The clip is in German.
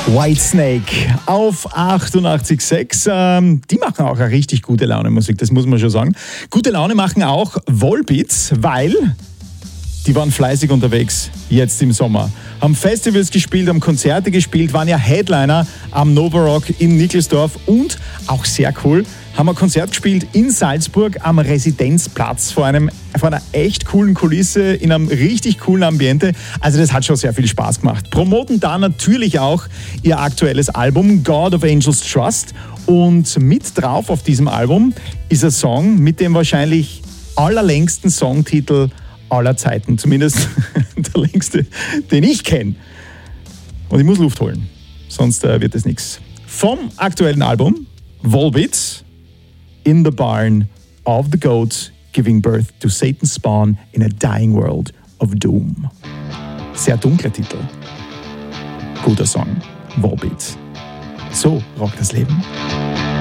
Whitesnake auf 88,6. Die machen auch eine richtig gute Laune Musik, das muss man schon sagen. Gute Laune machen auch Volbeats, weil die waren fleißig unterwegs jetzt im Sommer. Haben Festivals gespielt, haben Konzerte gespielt, waren ja Headliner am Nova Rock in Nickelsdorf und auch sehr cool, haben ein Konzert gespielt in Salzburg am Residenzplatz vor einer echt coolen Kulisse, in einem richtig coolen Ambiente. Also das hat schon sehr viel Spaß gemacht. Promoten da natürlich auch ihr aktuelles Album God of Angels Trust und mit drauf auf diesem Album ist ein Song mit dem wahrscheinlich allerlängsten Songtitel aller Zeiten. Zumindest der längste, den ich kenne. Und ich muss Luft holen, sonst wird es nichts. Vom aktuellen Album Volbeats, In the Barn of the Goats, Giving Birth to Satan's Spawn in a Dying World of Doom. Sehr dunkler Titel. Guter Song. Volbeats. So rockt das Leben.